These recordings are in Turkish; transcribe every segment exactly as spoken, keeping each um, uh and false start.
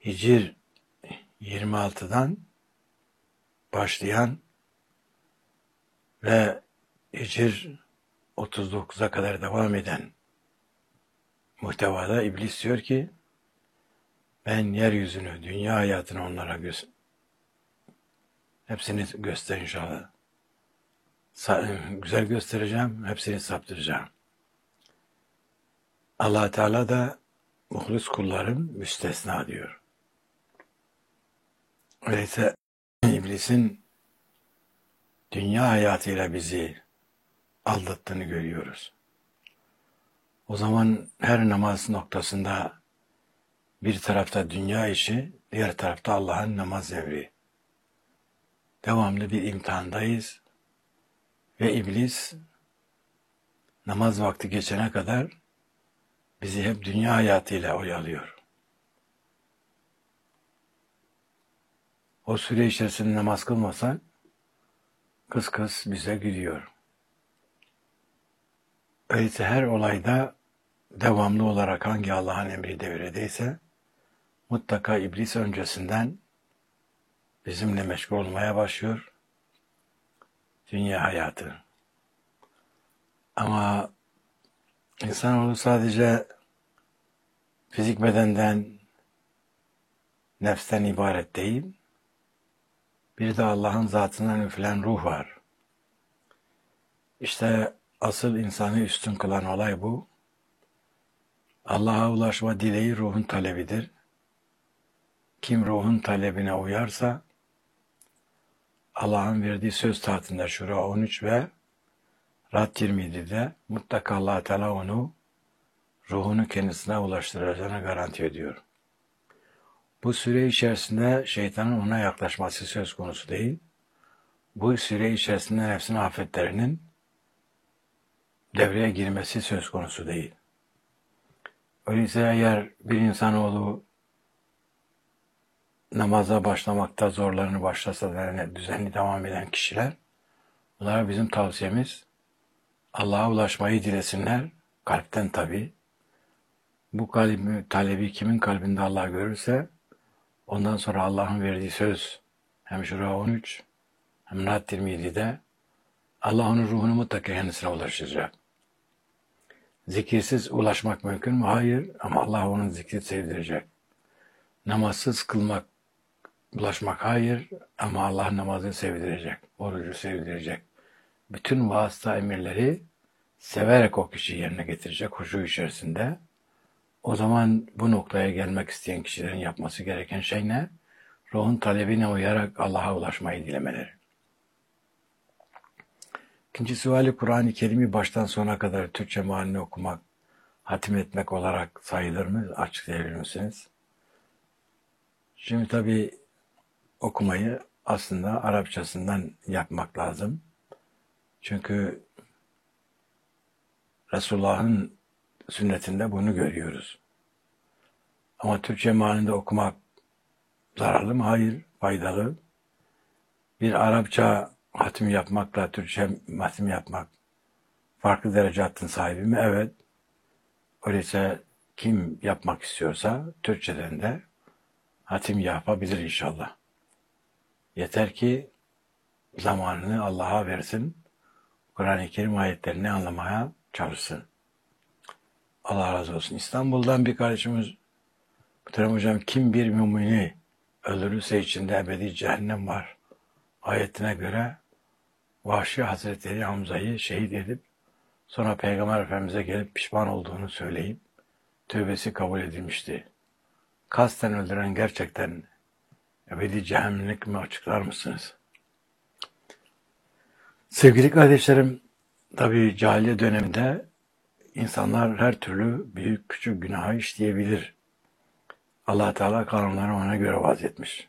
Hicr yirmi altıdan başlayan ve Hicr otuz dokuza kadar devam eden muhtevada iblis diyor ki, ben yeryüzünü, dünya hayatını onlara göster. Hepsini göster inşallah. Sa- güzel göstereceğim, hepsini saptıracağım. Allah Teala da muhlis kulların müstesna diyor. Öyleyse iblisin dünya hayatıyla bizi aldattığını görüyoruz. O zaman her namaz noktasında bir tarafta dünya işi, diğer tarafta Allah'ın namaz emri. Devamlı bir imtihandayız ve iblis namaz vakti geçene kadar bizi hep dünya hayatıyla oyalıyor. O süre içerisinde namaz kılmasak kıs kıs bize gülüyor. Öyleyse her olayda devamlı olarak hangi Allah'ın emri devredeyse mutlaka iblis öncesinden bizimle meşgul olmaya başlıyor. Dünya hayatı. Ama insanoğlu sadece fizik bedenden, nefsten ibaret değil, bir de Allah'ın zatından üflen ruh var. İşte asıl insanı üstün kılan olay bu. Allah'a ulaşma dileği ruhun talebidir. Kim ruhun talebine uyarsa, Allah'ın verdiği söz tahtında Şura on üç ve Rad yirmi yedi'de mutlaka Allah Teala onu ruhunu kendisine ulaştıracağına garanti ediyor. Bu süre içerisinde şeytanın ona yaklaşması söz konusu değil. Bu süre içerisinde nefsin afetlerinin devreye girmesi söz konusu değil. Öyleyse eğer bir insanoğlu namaza başlamakta zorlarını başlasa da yani düzenli devam eden kişiler, bunlara bizim tavsiyemiz Allah'a ulaşmayı dilesinler, kalpten tabii. Bu kalbi, talebi kimin kalbinde Allah görürse, ondan sonra Allah'ın verdiği söz hem Şura on üç hem Rad yirmi yedi'de Allah onun ruhunu mutlaka kendisine ulaşacak. Zikirsiz ulaşmak mümkün mü? Hayır. Ama Allah onun zikri sevdirecek. Namazsız kılmak, ulaşmak hayır. Ama Allah namazı sevdirecek. Orucu sevdirecek. Bütün vasıta emirleri severek o kişi yerine getirecek huşu içerisinde. O zaman bu noktaya gelmek isteyen kişilerin yapması gereken şey ne? Ruhun talebine uyarak Allah'a ulaşmayı dilemeleri. İkinci suali Kur'an-ı Kerim'i baştan sona kadar Türkçe mealini okumak, hatim etmek olarak sayılır mı? Açıklayabilir misiniz? Şimdi tabii okumayı aslında Arapçasından yapmak lazım. Çünkü Resulullah'ın sünnetinde bunu görüyoruz. Ama Türkçe mealinde okumak zararlı mı? Hayır, faydalı. Bir Arapça hatim yapmakla Türkçe hatim yapmak farklı derecatın sahibi mi? Evet. Öyleyse kim yapmak istiyorsa Türkçeden de hatim yapabilir inşallah. Yeter ki zamanını Allah'a versin, Kur'an-ı Kerim ayetlerini anlamaya çalışsın. Allah razı olsun. İstanbul'dan bir kardeşimiz, Muhterem Hocam, kim bir mümini öldürürse içinde ebedi cehennem var ayetine göre Vahşi Hazretleri Hamza'yı şehit edip sonra Peygamber Efendimiz'e gelip pişman olduğunu söyleyip tövbesi kabul edilmişti. Kasten öldüren gerçekten ebedi cehennemlik mi, açıklar mısınız? Sevgili kardeşlerim, tabii cahiliye döneminde insanlar her türlü büyük küçük günahı işleyebilir. Allah Teala kanunları ona göre vazetmiş.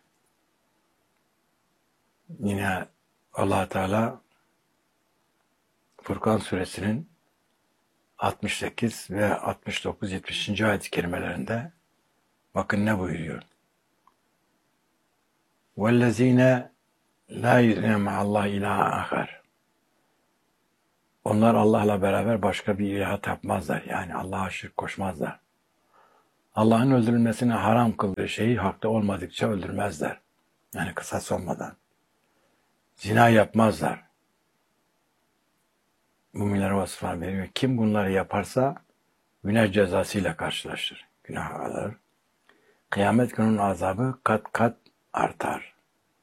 Yine Allah Teala Furkan suresinin altmış sekiz ve altmış dokuz yetmişinci ayet-i kerimelerinde bakın ne buyuruyor. وَالَّذ۪ينَ لَا يُذْنَ مَعَ اللّٰهِ اِلَٰهَ آخَرٍ Onlar Allah'la beraber başka bir ilaha tapmazlar. Yani Allah'a şirk koşmazlar. Allah'ın öldürülmesini haram kıldığı şeyi hakta olmadıkça öldürmezler. Yani kısas olmadan. Zina yapmazlar. Müminlere vasıflar veriyor. Kim bunları yaparsa günah cezasıyla karşılaşır. Günah alır. Kıyamet gününün azabı kat kat artar.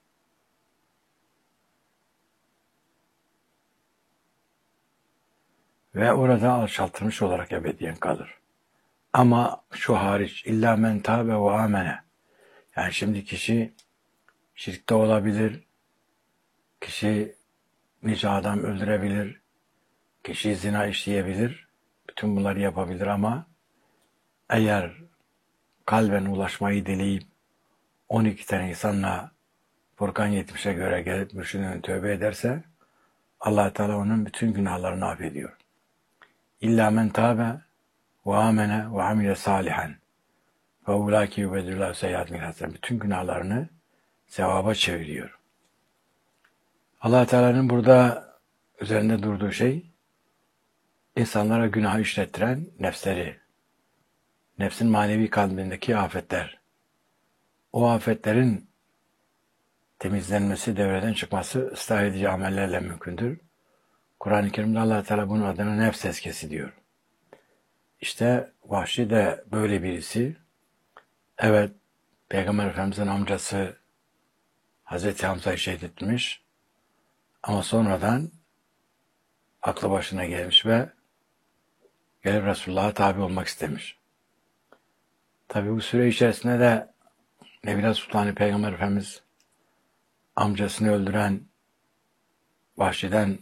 Ve orada alçaltılmış olarak ebediyen kalır. Ama şu hariç illa men tabe ve amene. Yani şimdi kişi şirkte olabilir, kişi nice adam öldürebilir, kişi zina işleyebilir, bütün bunları yapabilir ama eğer kalben ulaşmayı dileyip on iki tane insanla Furkan yetmişe göre gelip mürşidine tövbe ederse Allah Teala onun bütün günahlarını affediyor. İlla men tabe ve amene ve amile salihan ve ulaki yubedillahu seyyiatin hasen. Bütün günahlarını sevaba çeviriyor. Allah Teala'nın burada üzerinde durduğu şey insanlara günah işlettiren nefsleri, nefsin manevi kalbindeki afetler. O afetlerin temizlenmesi, devreden çıkması ıslah edici amellerle mümkündür. Kur'an-ı Kerim'de Allah Teala bunun adına nefs eskesi diyor. İşte Vahşi de böyle birisi. Evet, Peygamber Efendimiz'in amcası Hazreti Hamza'yı şehit etmiş ama sonradan aklı başına gelmiş ve gelip Resulullah'a tabi olmak istemiş. Tabi bu süre içerisinde de Nebila Sultanı Peygamber Efendimiz amcasını öldüren Vahşi'den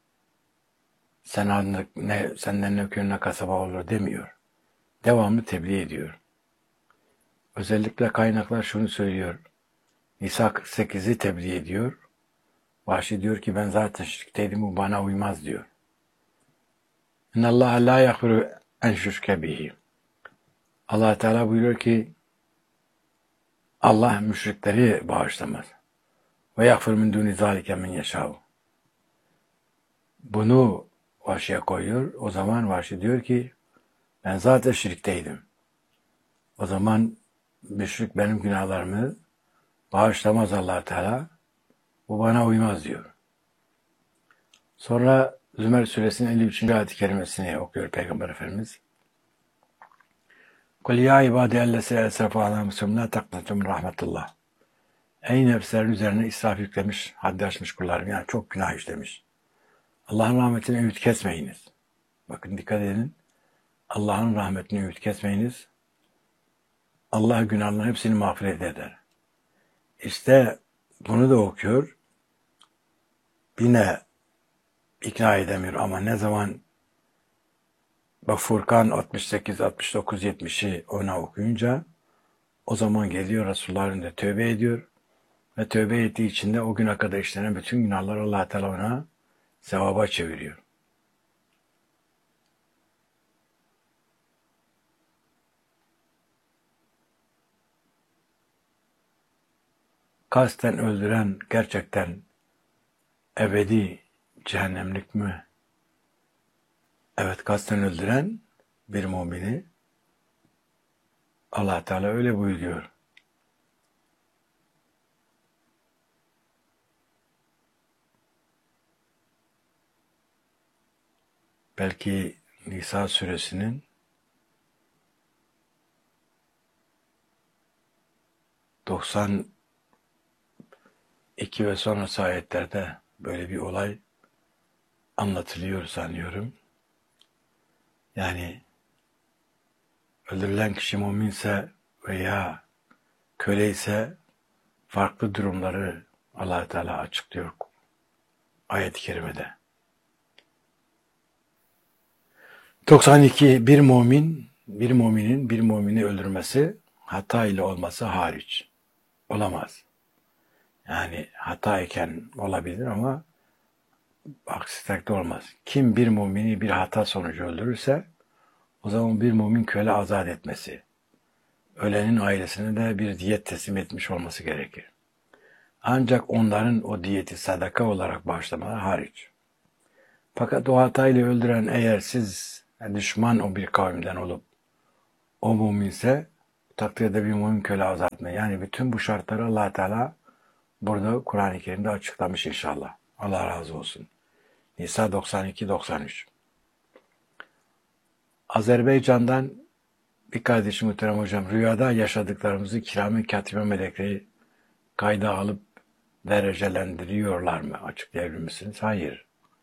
sen ne, senden ne köy ne kasaba olur demiyor. Devamlı tebliğ ediyor. Özellikle kaynaklar şunu söylüyor. Nisa kırk sekizi tebliğ ediyor. Vahşi diyor ki ben zaten şirkteydim, bu bana uymaz diyor. İnnallâhe lâ yagfiru en şüşke bihi. Allah Teala buyuruyor ki Allah müşrikleri bağışlamaz. Ve yagfir min dûni zâlike men yeşâhu. Bunu Vahşi'ye koyuyor. O zaman Vahşi diyor ki ben zaten şirkteydim. O zaman müşrik benim günahlarımı bağışlamaz Allah Teala. Bu bana uymaz diyor. Sonra Zümer suresinin elli üçüncü ayet-i kerimesini okuyor Peygamber Efendimiz. Kul ya ibâdi ellezîne esrafû alâ enfusihim lâ taknatû min rahmetullah. Ey nefslerin üzerine israf yüklemiş, haddi aşmış kullarım. Yani çok günah işlemiş. Allah'ın rahmetini ümit kesmeyiniz. Bakın dikkat edin. Allah'ın rahmetini ümit kesmeyiniz. Allah günahların hepsini mağfiret eder. İşte bunu da okuyor. Yine ikna edemiyor ama ne zaman bak Furkan altmış sekiz, altmış dokuz, yetmişi ona okuyunca o zaman geliyor Resulullah'ın önünde tövbe ediyor ve tövbe ettiği için de o güne kadar işlenen bütün günahları Allah Teala ona sevaba çeviriyor. Kasten öldüren gerçekten ebedi cehennemlik mi? Evet, kasten öldüren bir mümini Allah Teala öyle buyuruyor. Belki Nisa suresinin doksan iki ve sonrası ayetlerde böyle bir olay anlatılıyor sanıyorum. Yani öldürülen kişi müminse veya köle ise farklı durumları Allah Teala açıklıyor ayet-i kerimede. doksan iki bir mümin, bir müminin bir mümini öldürmesi hata ile olması hariç olamaz. Yani hata iken olabilir ama aksi takdirde olmaz. Kim bir mümini bir hata sonucu öldürürse o zaman bir mümin köle azat etmesi, ölenin ailesine de bir diyet teslim etmiş olması gerekir. Ancak onların o diyeti sadaka olarak bağışlamaları hariç. Fakat o hatayla öldüren eğer siz düşman o bir kavimden olup o müminse takdirde bir mümin köle azaltma. Yani bütün bu şartları Allah Teala burada Kur'an-ı Kerim'de açıklamış inşallah. Allah razı olsun. Nisa doksan iki doksan üç. Azerbaycan'dan bir kardeşim muhterem hocam, rüyada yaşadıklarımızı kiram-ı katibe melekleri kayda alıp derecelendiriliyorlar mı? Açıklayabilir misiniz? Hayır.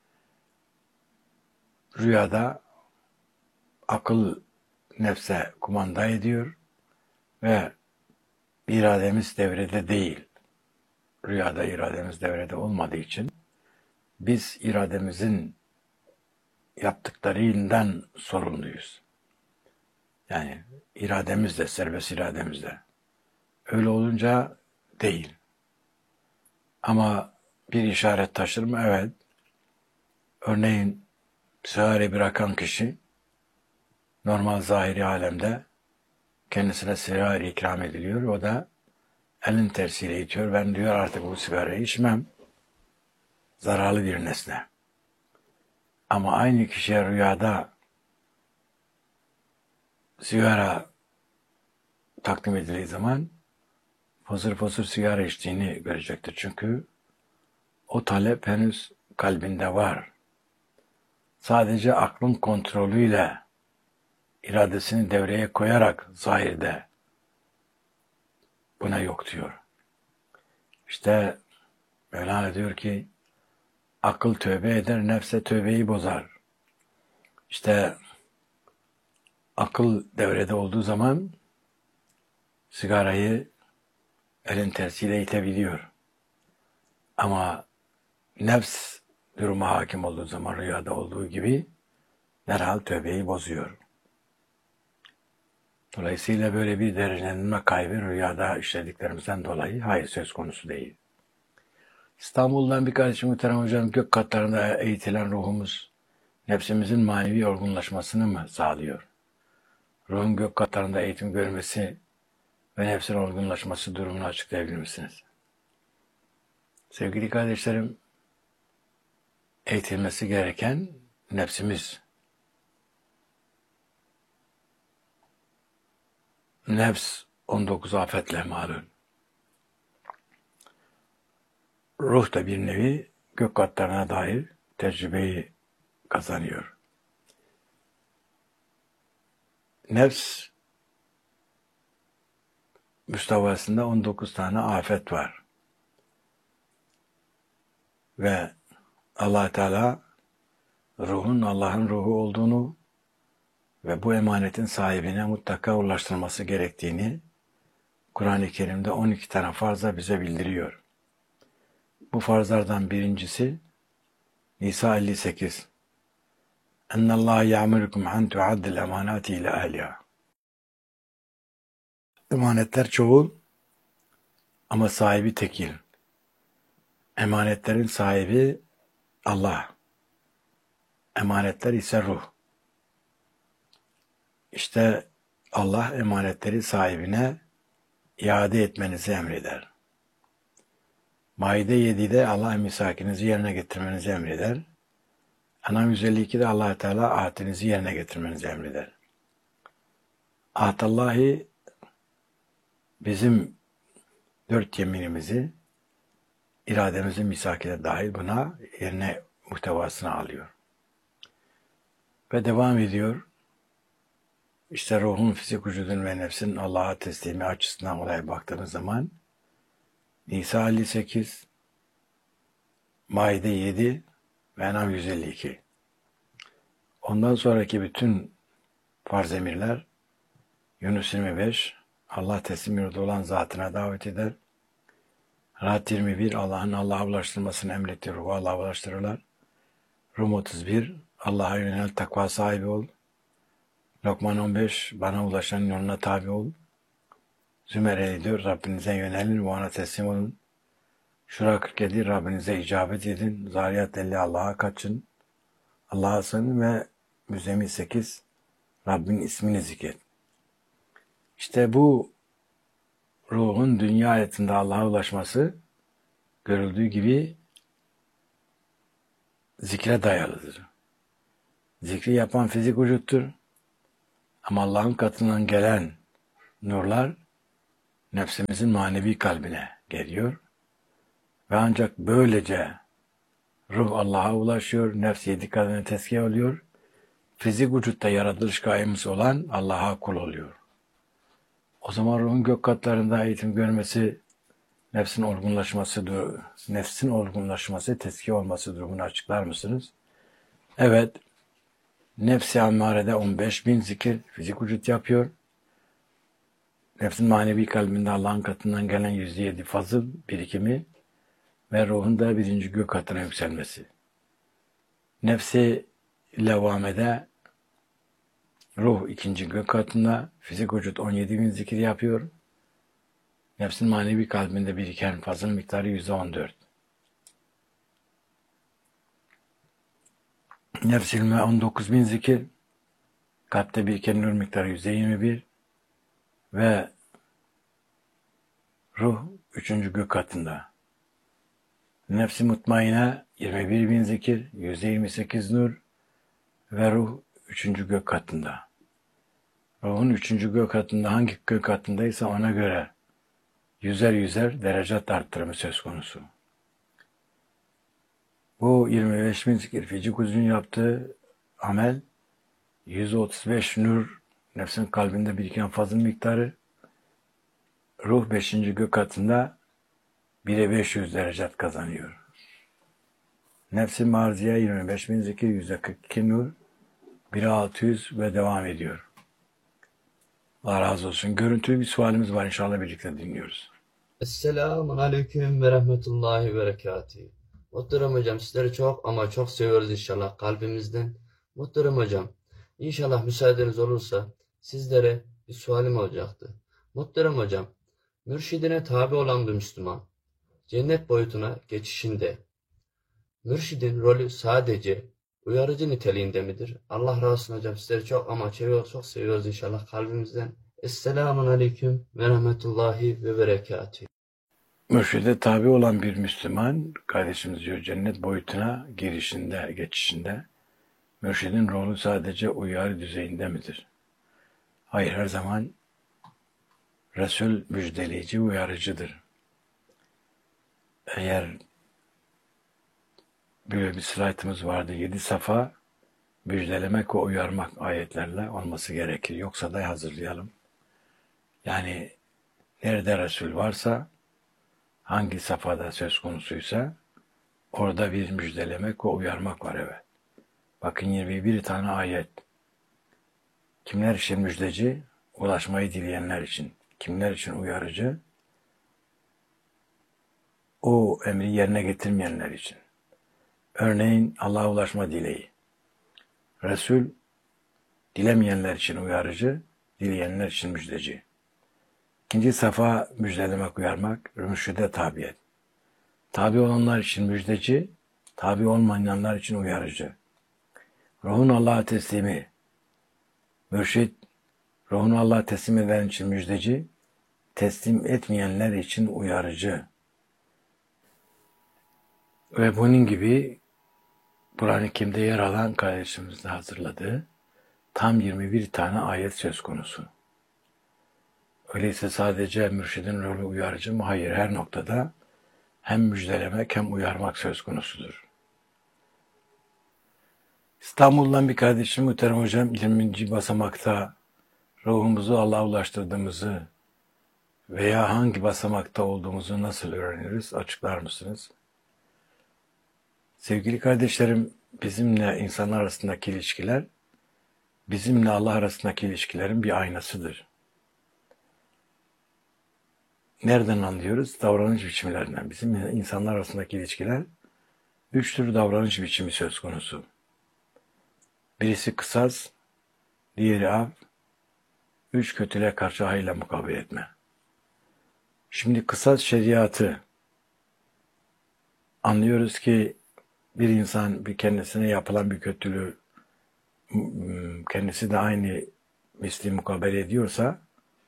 Rüyada akıl nefse kumanda ediyor ve irademiz devrede değil. Rüyada irademiz devrede olmadığı için biz irademizin yaptıklarından sorumluyuz. Yani irademizle, serbest irademizle. Öyle olunca değil. Ama bir işaret taşır mı? Evet. Örneğin sigara bırakan kişi normal zahiri alemde kendisine sigara ikram ediliyor. O da elin tersiyle itiyor. Ben diyor artık bu sigarayı içmem. Zararlı bir nesne. Ama aynı kişiye rüyada sigara takdim edildiği zaman fosur fosur sigara içtiğini görecektir. Çünkü o talep henüz kalbinde var. Sadece aklın kontrolüyle iradesini devreye koyarak zahirde buna yok diyor. İşte Mevlana diyor ki akıl tövbe eder, nefse tövbeyi bozar. İşte akıl devrede olduğu zaman sigarayı elin tersiyle itebiliyor. Ama nefs duruma hakim olduğu zaman rüyada olduğu gibi derhal tövbeyi bozuyor. Dolayısıyla böyle bir derecelenme kaybı rüyada işlediklerimizden dolayı hayır söz konusu değil. İstanbul'dan bir kardeşim muhterem hocam, gök katlarında eğitilen ruhumuz nefsimizin manevi olgunlaşmasını mı sağlıyor? Ruhun gök katlarında eğitim görmesi ve nefsin olgunlaşması durumunu açıklayabilir misiniz? Sevgili kardeşlerim, eğitilmesi gereken nefsimiz. Nefs on dokuz afetle malum. Ruh da bir nevi gök katlarına dair tecrübeyi kazanıyor. Nefs müstevasında on dokuz tane afet var. Ve Allah Teala ruhun Allah'ın ruhu olduğunu ve bu emanetin sahibine mutlaka ulaştırması gerektiğini Kur'an-ı Kerim'de on iki tane farzla bize bildiriyor. Bu farzlardan birincisi Nisa elli sekiz. Ennallâhe ya'murukum an tu'addil emanati ila ehliha. Emanetler çoğul ama sahibi tekil. Emanetlerin sahibi Allah. Emanetler ise ruh. İşte Allah emanetleri sahibine iade etmenizi emreder. Maide yedide Allah misakinizi yerine getirmenizi emreder. Anam yüz elli ikide Allah Teala ahdinizi yerine getirmenizi emreder. Ahdallahi bizim dört yeminimizi irademizin misakine dahil buna yerine muhtevasını alıyor. Ve devam ediyor. İşte ruhun, fizik vücudun ve nefsin Allah'a teslimi açısından olaya baktığımız zaman Nisa elli sekiz, Maide yedi ve En'am yüz elli iki. Ondan sonraki bütün farz emirler Yunus yirmi beş, Allah teslim yurdu olan zatına davet eder. Rahat yirmi bir, Allah'ın Allah'a ulaştırmasını emrettiği ruhu Allah'a ulaştırırlar. Rum otuz bir, Allah'a yönel, takva sahibi ol. Lokman on beş, bana ulaşan yoluna tabi ol. Zümer elli dört, Rabbinize yönelin ve ona teslim olun. Şura kırk yedi, Rabbinize icabet edin. Zariyat elli, Allah'a kaçın. Allah'a sığının ve Müzzemmil sekiz, Rabbin ismini zikret. İşte bu ruhun dünya hayatında Allah'a ulaşması görüldüğü gibi zikre dayalıdır. Zikri yapan fizik vücuttur. Ama Allah'ın katından gelen nurlar nefsimizin manevi kalbine geliyor ve ancak böylece ruh Allah'a ulaşıyor, nefs yedi kadına tezkiye oluyor, fizik vücutta yaratılış gayemiz olan Allah'a kul oluyor. O zaman ruhun gök katlarında eğitim görmesi, nefsin olgunlaşması, nefsin olgunlaşması, tezkiye olması durumunu açıklar mısınız? Evet, nefsi ammarede on beş bin zikir fizik vücut yapıyor. Nefsin manevi kalbinde Allah'ın katından gelen yüzde yedi fazıl birikimi ve ruhun da birinci gök katına yükselmesi. Nefsi levvamede ruh ikinci gök katında, fizik vücut on yedi bin zikir yapıyor. Nefsin manevi kalbinde biriken fazıl miktarı yüzde on dört. Nefs ilmi on dokuz bin zikir, kalpte biriken nur miktarı yüzde yirmi bir ve ruh üçüncü gök katında. Nefsi mutmaine yirmi bir bin zikir, yüzde yirmi sekiz nur ve ruh üçüncü gök katında. Ruhun üçüncü gök katında hangi gök katındaysa ona göre yüzer yüzer derecat arttırımı söz konusu. Bu yirmi beş bin zikir fizik uzun yaptığı amel yüz otuz beş nur nefsin kalbinde biriken fazıl miktarı, ruh beşinci gök katında bire beş yüz derecat kazanıyor. Nefsi marziye yirmi beş bin zikir yüzde kırk iki nur bire altı yüz ve devam ediyor. Allah razı olsun. Görüntülü bir sualimiz var, inşallah birlikte dinliyoruz. Esselamun Aleyküm ve Rahmetullahi ve Berekatuhu. Muhterem hocam, sizleri çok ama çok seviyoruz inşallah kalbimizden. Muhterem hocam, inşallah müsaadeniz olursa sizlere bir sualim olacaktı. Muhterem hocam, mürşidine tabi olan bir Müslüman cennet boyutuna geçişinde mürşidin rolü sadece uyarıcı niteliğinde midir? Allah razı olsun hocam, sizleri çok ama çok, çok seviyoruz inşallah kalbimizden. Esselamun Aleyküm ve Rahmetullahi ve Berekatuhu. Mürşide tabi olan bir Müslüman, kardeşimiz diyor, cennet boyutuna girişinde, geçişinde, mürşidin rolü sadece uyarı düzeyinde midir? Hayır, her zaman Resul müjdeleyici, uyarıcıdır. Eğer böyle bir slaytımız vardı, yedi safa müjdelemek ve uyarmak ayetlerle olması gerekir. Yoksa da hazırlayalım. Yani nerede Resul varsa, hangi safhada söz konusuysa orada bir müjdelemek ve uyarmak var, evet. Bakın yirmi bir tane ayet. Kimler için müjdeci? Ulaşmayı dileyenler için. Kimler için uyarıcı? O emri yerine getirmeyenler için. Örneğin Allah'a ulaşma dileği. Resul dilemeyenler için uyarıcı, dileyenler için müjdeci. İkinci safa müjdelemek, uyarmak, mürşide tabiyet. Tabi olanlar için müjdeci, tabi olmayanlar için uyarıcı. Ruhun Allah'a teslimi, mürşid, ruhunu Allah'a teslim eden için müjdeci, teslim etmeyenler için uyarıcı. Ve bunun gibi Kur'an-ı Kerim'de yer alan kardeşimizin hazırladığı tam yirmi bir tane ayet söz konusu. Öyleyse sadece mürşidin rolü uyarıcı mı? Hayır, her noktada hem müjdelemek hem uyarmak söz konusudur. İstanbul'dan bir kardeşim, muhterem hocam, yirminci basamakta ruhumuzu Allah'a ulaştırdığımızı veya hangi basamakta olduğumuzu nasıl öğreniriz? Açıklar mısınız? Sevgili kardeşlerim, bizimle insanlar arasındaki ilişkiler, bizimle Allah arasındaki ilişkilerin bir aynasıdır. Nereden anlıyoruz? Davranış biçimlerinden. Bizim insanlar arasındaki ilişkiler, üç tür davranış biçimi söz konusu. Birisi kısas, diğeri af, üç kötülüğe karşı hayırla mukabele etme. Şimdi kısas şeriatı anlıyoruz ki bir insan bir kendisine yapılan bir kötülüğü kendisi de aynı misli mukabele ediyorsa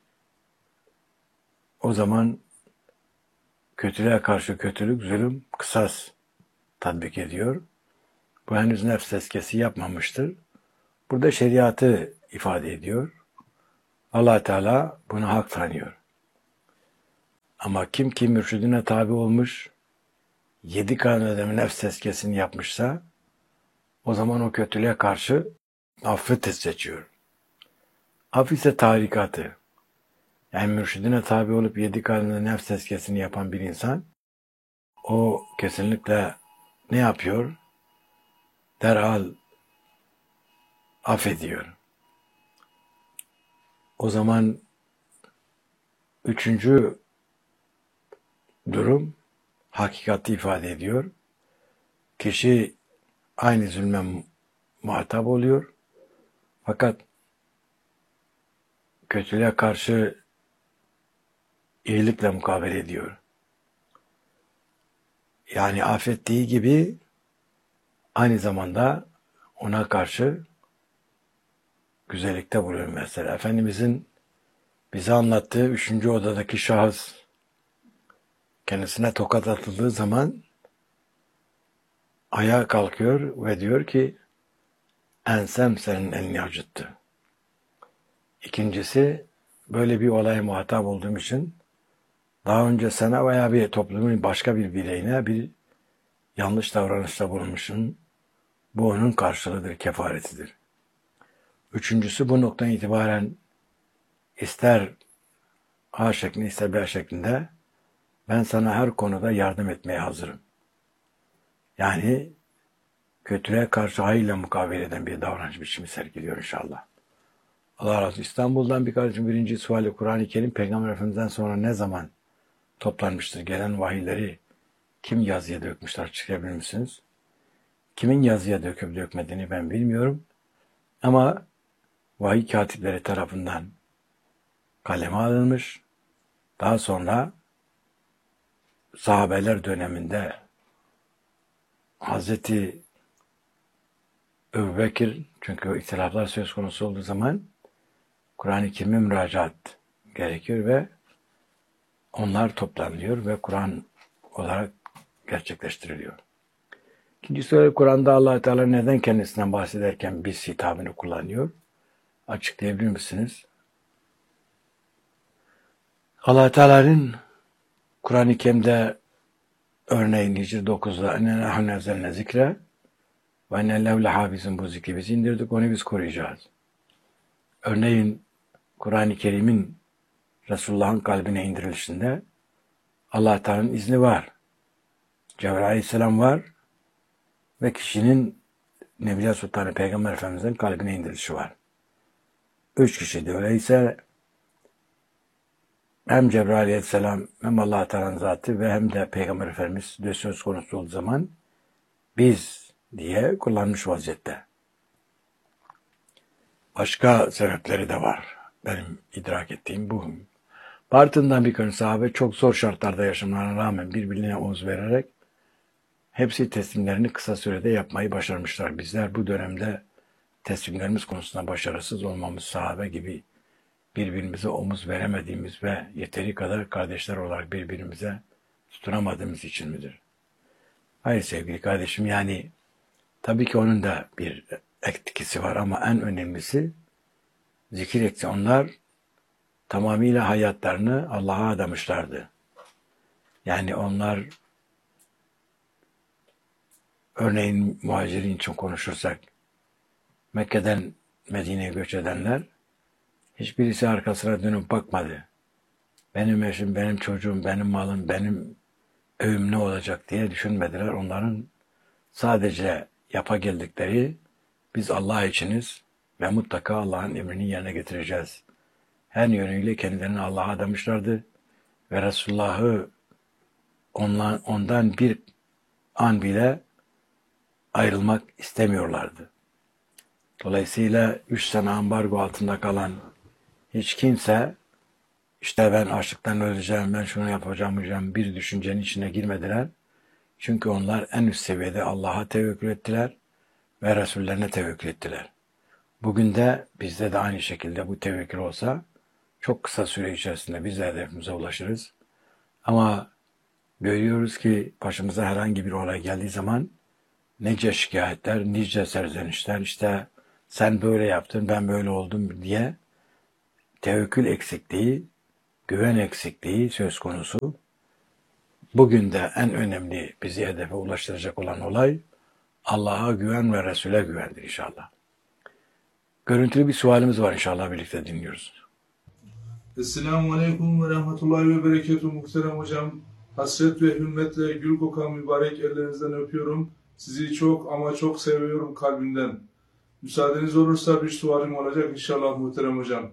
o zaman kötülüğe karşı kötülük, zulüm, kısas tatbik ediyor. Bu henüz nefs tezkiyesi yapmamıştır. Burada şeriatı ifade ediyor. Allah Teala bunu hak tanıyor. Ama kim ki mürşidine tabi olmuş, yedi kanunun nefs tezkiyesini yapmışsa, o zaman o kötülüğe karşı affı seçiyor. Af ise tarikatı. Yani mürşidine tabi olup yedi kanunun nefs tezkiyesini yapan bir insan, o kesinlikle ne yapıyor? Derhal affediyor. O zaman üçüncü durum hakikati ifade ediyor. Kişi aynı zulme muhatap oluyor. Fakat kötülüğe karşı iyilikle mukabele ediyor. Yani affettiği gibi aynı zamanda ona karşı güzellikte buluyor mesela. Efendimizin bize anlattığı üçüncü odadaki şahıs kendisine tokat atıldığı zaman ayağa kalkıyor ve diyor ki ensem senin elini acıttı. İkincisi böyle bir olaya muhatap olduğum için daha önce sana veya bir toplumun başka bir bireyine bir yanlış davranışta bulunmuşsun. Bu onun karşılığıdır, kefaretidir. Üçüncüsü bu noktadan itibaren ister A şeklinde ister B şeklinde ben sana her konuda yardım etmeye hazırım. Yani kötülüğe karşı hayırla mukabele eden bir davranış biçimi sergiliyor inşallah. Allah razı olsun. İstanbul'dan bir kardeşim birinci suali Kur'an-ı Kerim Peygamber Efendimiz'den sonra ne zaman toplanmıştır? Gelen vahiyleri kim yazıya dökmüşler açıklayabilir misiniz? Kimin yazıya döküp dökmediğini ben bilmiyorum. Ama vahiy katipleri tarafından kaleme alınmış. Daha sonra sahabeler döneminde Hazreti Ebubekir, çünkü ihtilaflar söz konusu olduğu zaman Kur'an-ı Kerim'e müracaat gerekiyor ve onlar toplanıyor ve Kur'an olarak gerçekleştiriliyor. İkincisi olarak Kur'an'da Allah Teala neden kendisinden bahsederken biz hitabını kullanıyor? Açıklayabilir misiniz? Allah Teala'nın Kur'an-ı Kerim'de örneğin Hicr dokuzda enne nahnu nezzelne zikre ve enne lehu lehafizun, bu zikri biz indirdik, onu biz koruyacağız. Örneğin Kur'an-ı Kerim'in Resulullah'ın kalbine indirilişinde Allah Teala'nın izni var. Cebrail Aleyhisselam var ve kişinin Nebiler Sultanı Peygamber Efendimiz'in kalbine indirilişi var. Üç kişi de öyleyse hem Cebrail Aleyhisselam hem Allah Teala'nın zatı ve hem de Peygamber Efendimiz de söz konusu olduğu zaman biz diye kullanmış vaziyette. Başka sebepleri de var. Benim idrak ettiğim bu. Ardından birkaç sahabe çok zor şartlarda yaşamalarına rağmen birbirine omuz vererek hepsi teslimlerini kısa sürede yapmayı başarmışlar. Bizler bu dönemde teslimlerimiz konusunda başarısız olmamız, sahabe gibi birbirimize omuz veremediğimiz ve yeteri kadar kardeşler olarak birbirimize tutunamadığımız için midir? Hayır sevgili kardeşim, yani tabii ki onun da bir etkisi var ama en önemlisi zikir etti. Onlar tamamıyla hayatlarını Allah'a adamışlardı. Yani onlar örneğin muhacirin için konuşursak Mekke'den Medine'ye göç edenler hiçbirisi arkasına dönüp bakmadı. Benim eşim, benim çocuğum, benim malım, benim evim ne olacak diye düşünmediler. Onların sadece yapa geldikleri biz Allah içiniz ve mutlaka Allah'ın emrini yerine getireceğiz. Her yönüyle kendilerini Allah'a adamışlardı ve Resulullah'ı ondan, ondan bir an bile ayrılmak istemiyorlardı. Dolayısıyla üç sene ambargo altında kalan hiç kimse işte ben açlıktan öleceğim, ben şunu yapacağım, yapacağım bir düşüncenin içine girmediler. Çünkü onlar en üst seviyede Allah'a tevekkül ettiler ve Resullerine tevekkül ettiler. Bugün de bizde de aynı şekilde bu tevekkül olsa çok kısa süre içerisinde biz de hedefimize ulaşırız. Ama görüyoruz ki başımıza herhangi bir olay geldiği zaman nice şikayetler, nice serzenişler, işte sen böyle yaptın, ben böyle oldum diye tevekkül eksikliği, güven eksikliği söz konusu. Bugün de en önemli bizi hedefe ulaştıracak olan olay Allah'a güven ve Resul'e güvendir inşallah. Görüntülü bir sualimiz var inşallah, birlikte dinliyoruz. Esselamu Aleyküm ve Rahmetullahi ve Berekatuhu muhterem hocam. Hasret ve hürmetle gül kokan mübarek ellerinizden öpüyorum. Sizi çok ama çok seviyorum kalbimden. Müsaadeniz olursa bir sualim olacak inşallah muhterem hocam.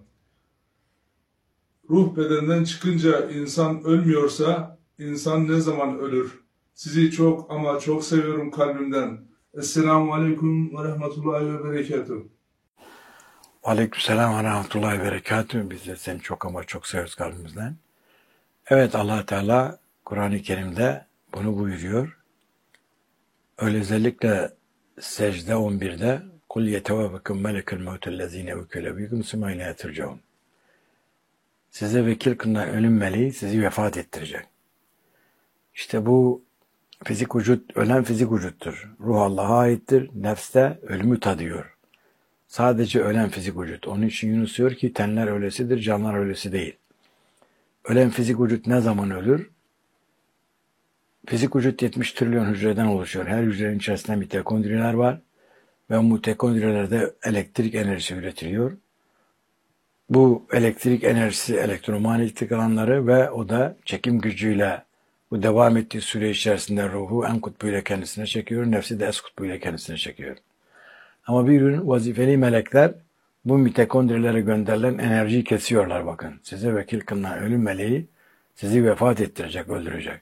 Ruh bedenden çıkınca insan ölmüyorsa insan ne zaman ölür? Sizi çok ama çok seviyorum kalbimden. Esselamu Aleyküm ve Rahmetullahi ve Berekatuhu. Aleykümselam ve rahmetullahi ve berekatühü. Biz de seni çok ama çok seviyoruz kalbimizden. Evet, Allah Teala Kur'an-ı Kerim'de bunu buyuruyor. Öyle özellikle secde on birde kul yetevafekum melekül mevtellezine vekile bikum sümayne yatırcaun. Size vekil kılınan ölüm meleği sizi vefat ettirecek. İşte bu fizik vücut, ölen fizik vücuttur. Ruh Allah'a aittir. Nefs de ölümü tadıyor. Sadece ölen fizik vücut. Onun için Yunus diyor ki tenler ölesidir, canlar ölesi değil. Ölen fizik vücut ne zaman ölür? Fizik vücut yetmiş trilyon hücreden oluşuyor. Her hücrenin içerisinde mitokondriler var ve mitokondrilerde elektrik enerjisi üretiliyor. Bu elektrik enerjisi elektromanyetik alanları ve o da çekim gücüyle bu devam ettiği süre içerisinde ruhu en kutbuyla kendisine çekiyor, nefsi de es kutbuyla kendisine çekiyor. Ama bir gün vazifeli melekler bu mitokondrilere gönderilen enerjiyi kesiyorlar bakın. Size vekil kılınan ölüm meleği sizi vefat ettirecek, öldürecek.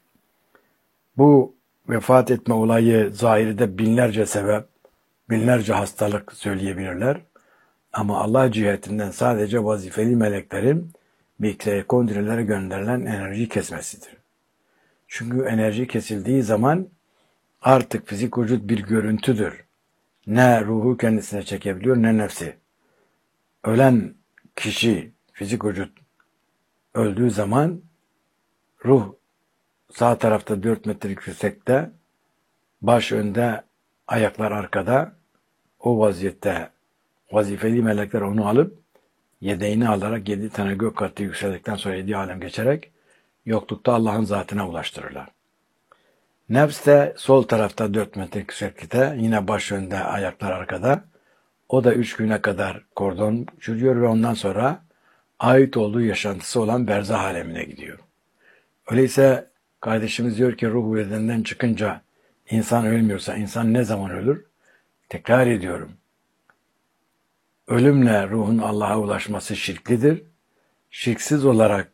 Bu vefat etme olayı zahirde binlerce sebep, binlerce hastalık söyleyebilirler. Ama Allah cihetinden sadece vazifeli meleklerin mitokondrilere gönderilen enerjiyi kesmesidir. Çünkü enerji kesildiği zaman artık fizik vücut bir görüntüdür. Ne ruhu kendisine çekebiliyor ne nefsi. Ölen kişi, fizik vücut öldüğü zaman ruh sağ tarafta dört metrelik yüksekte, baş önde, ayaklar arkada. O vaziyette vazifeli melekler onu alıp yedeğini alarak yedi tane gök katı yükseldikten sonra yedi alem geçerek yoklukta Allah'ın zatına ulaştırırlar. Nefs de sol tarafta dört metre yükseklikte, yine baş önde, ayaklar arkada. O da üç güne kadar kordon çürüyor ve ondan sonra ait olduğu yaşantısı olan berzah alemine gidiyor. Öyleyse kardeşimiz diyor ki ruh bedenden çıkınca insan ölmüyorsa insan ne zaman ölür? Tekrar ediyorum. Ölümle ruhun Allah'a ulaşması şirklidir. Şirksiz olarak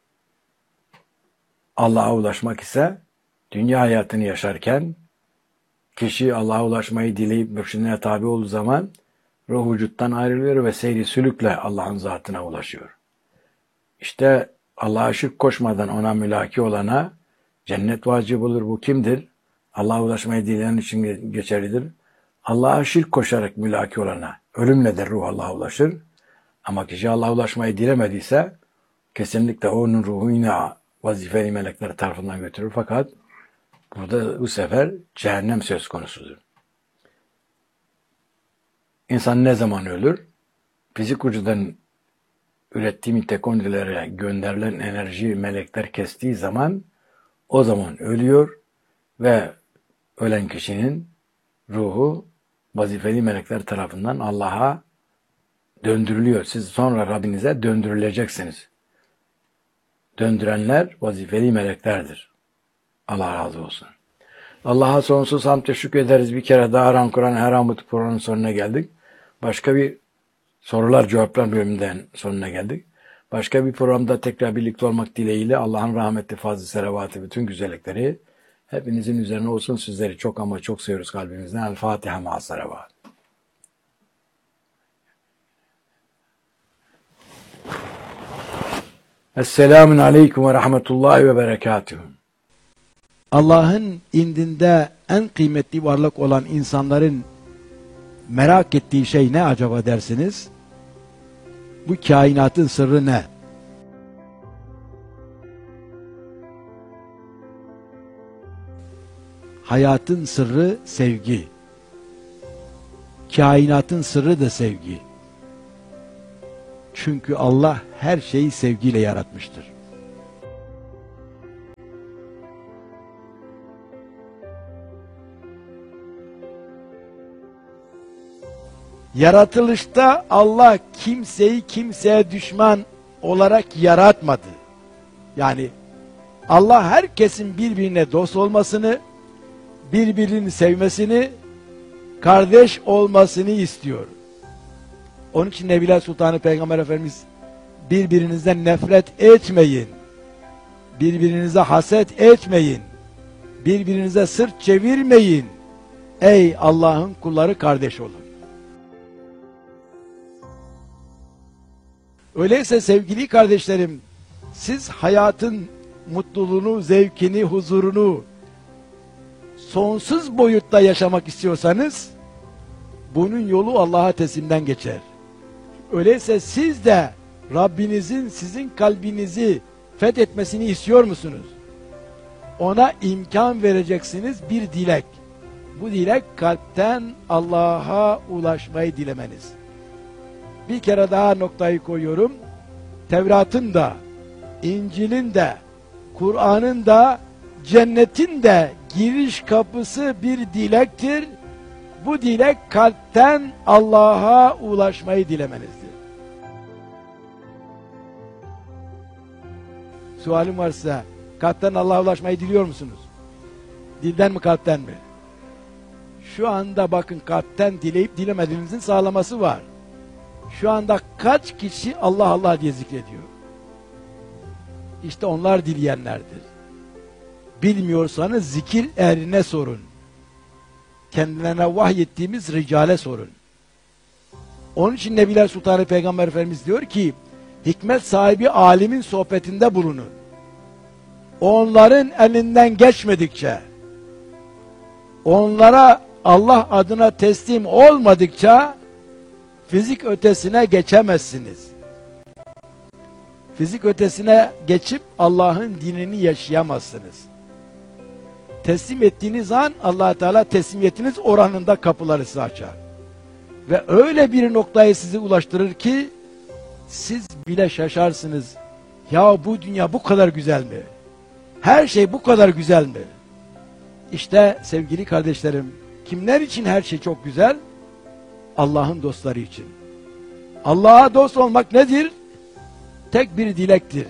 Allah'a ulaşmak ise dünya hayatını yaşarken kişi Allah'a ulaşmayı dileyip mürşidine tabi olduğu zaman ruh vücuttan ayrılıyor ve seyri sülükle Allah'ın zatına ulaşıyor. İşte Allah'a şirk koşmadan ona mülaki olana cennet vacip olur. Bu kimdir? Allah'a ulaşmayı dileyen için geçerlidir. Allah'a şirk koşarak mülaki olana ölümle de ruh Allah'a ulaşır. Ama kişi Allah'a ulaşmayı dilemediyse kesinlikle onun ruhu yine vazifeli melekler tarafından götürür. Fakat burada bu sefer cehennem söz konusudur. İnsan ne zaman ölür? Fizik vücudun ürettiği mitokondrilere gönderilen enerji melekler kestiği zaman o zaman ölüyor ve ölen kişinin ruhu vazifeli melekler tarafından Allah'a döndürülüyor. Siz sonra Rabbinize döndürüleceksiniz. Döndürenler vazifeli meleklerdir. Allah razı olsun. Allah'a sonsuz hamd teşekkür ederiz. Bir kere daha Aran Kur'an Her Hamut programının sonuna geldik. Başka bir sorular cevaplar bölümünden sonuna geldik. Başka bir programda tekrar birlikte olmak dileğiyle Allah'ın rahmeti, fazlı selavatı, bütün güzellikleri hepinizin üzerine olsun. Sizleri çok ama çok seviyoruz kalbimizden. El Fatiha ma'as salavat. Esselamun aleyküm ve rahmetullahi ve berekatuhu. Allah'ın indinde en kıymetli varlık olan insanların merak ettiği şey ne acaba dersiniz? Bu kainatın sırrı ne? Hayatın sırrı sevgi. Kainatın sırrı da sevgi. Çünkü Allah her şeyi sevgiyle yaratmıştır. Yaratılışta Allah kimseyi kimseye düşman olarak yaratmadı. Yani Allah herkesin birbirine dost olmasını, birbirini sevmesini, kardeş olmasını istiyor. Onun için Nebiler Sultanı Peygamber Efendimiz birbirinizden nefret etmeyin, birbirinize haset etmeyin, birbirinize sırt çevirmeyin. Ey Allah'ın kulları, kardeş olun. Öyleyse sevgili kardeşlerim, siz hayatın mutluluğunu, zevkini, huzurunu sonsuz boyutta yaşamak istiyorsanız, bunun yolu Allah'a teslimden geçer. Öyleyse siz de Rabbinizin sizin kalbinizi fethetmesini istiyor musunuz? Ona imkan vereceksiniz bir dilek. Bu dilek kalpten Allah'a ulaşmayı dilemeniz. Bir kere daha noktayı koyuyorum. Tevrat'ın da, İncil'in de, Kur'an'ın da, cennetin de giriş kapısı bir dilektir. Bu dilek kalpten Allah'a ulaşmayı dilemenizdir. Sualim var size. Kalpten Allah'a ulaşmayı diliyor musunuz? Dilden mi, kalpten mi? Şu anda bakın, kalpten dileyip dilemediğinizin sağlaması var. Şu anda kaç kişi Allah Allah diye zikrediyor? İşte onlar dileyenlerdir. Bilmiyorsanız zikir ehrine sorun. Kendilerine vahyettiğimiz ricale sorun. Onun için Nebiler Sultanı Peygamber Efendimiz diyor ki, hikmet sahibi alimin sohbetinde bulunun. Onların elinden geçmedikçe, onlara Allah adına teslim olmadıkça fizik ötesine geçemezsiniz. Fizik ötesine geçip Allah'ın dinini yaşayamazsınız. Teslim ettiğiniz an Allah Teala teslimiyetiniz oranında kapıları size açar. Ve öyle bir noktaya sizi ulaştırır ki siz bile şaşarsınız. Ya bu dünya bu kadar güzel mi? Her şey bu kadar güzel mi? İşte sevgili kardeşlerim, kimler için her şey çok güzel? Allah'ın dostları için. Allah'a dost olmak nedir? Tek bir dilektir.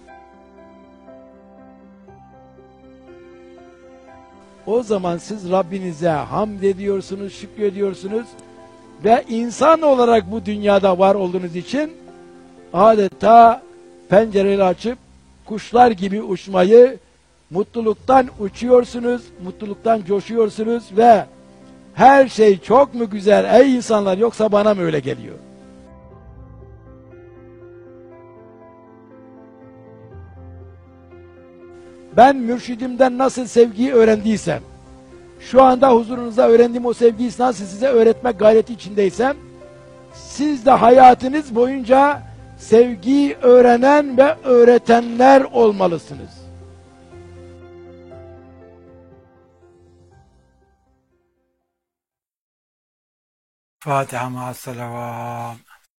O zaman siz Rabbinize hamd ediyorsunuz, şükrediyorsunuz ve insan olarak bu dünyada var olduğunuz için adeta pencereleri açıp kuşlar gibi uçmayı, mutluluktan uçuyorsunuz, mutluluktan coşuyorsunuz ve her şey çok mu güzel ey insanlar, yoksa bana mı öyle geliyor? Ben mürşidimden nasıl sevgiyi öğrendiysem, şu anda huzurunuzda öğrendiğim o sevgiyi nasıl size öğretmek gayreti içindeysem, siz de hayatınız boyunca sevgiyi öğrenen ve öğretenler olmalısınız. Fatiha ma'as salavat.